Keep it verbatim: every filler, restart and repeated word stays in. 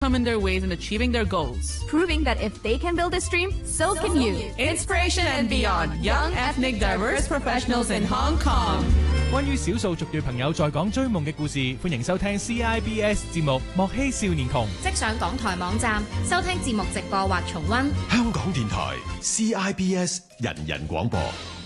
determine their ways in achieving their goals. Proving that if they can build this dream, so can you. Inspiration and beyond. Young, ethnic, diverse professionals in Hong Kong. 關於少數族裔朋友在港追夢嘅故事，歡迎收聽 C I B S 節目《莫欺少年窮》。 即上港台網站收聽節目直播或重溫。 香港電台 C I B S 人人廣播。